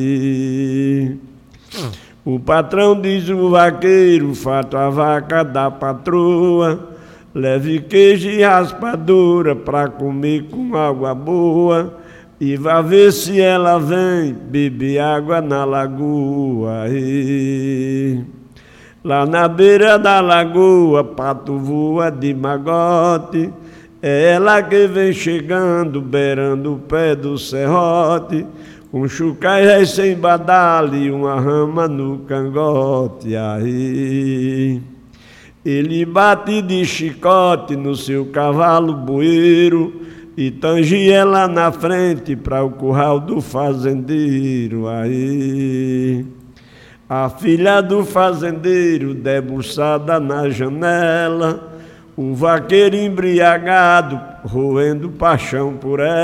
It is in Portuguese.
O patrão diz o vaqueiro, fato a vaca da patroa, leve queijo e raspadura pra comer com água boa, e vá ver se ela vem beber água na lagoa. Lá na beira da lagoa, pato voa de magote, é ela que vem chegando, beirando o pé do serrote, um chucai recém badalo e uma rama no cangote. Aí ele bate de chicote no seu cavalo boeiro e tange ela na frente para o curral do fazendeiro. Aí a filha do fazendeiro debruçada na janela, um vaqueiro embriagado roendo paixão por ela.